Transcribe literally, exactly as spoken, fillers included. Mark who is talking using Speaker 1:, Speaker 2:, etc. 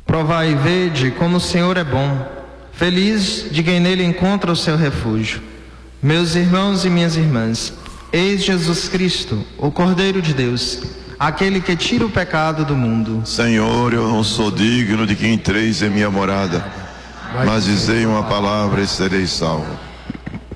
Speaker 1: Provai e vede como o Senhor é bom. Feliz de quem nele encontra o seu refúgio. Meus irmãos e minhas irmãs, eis Jesus Cristo, o Cordeiro de Deus, aquele que tira o pecado do mundo.
Speaker 2: Senhor, eu não sou digno de que entreis em minha morada, mas dizei uma palavra e serei salvo.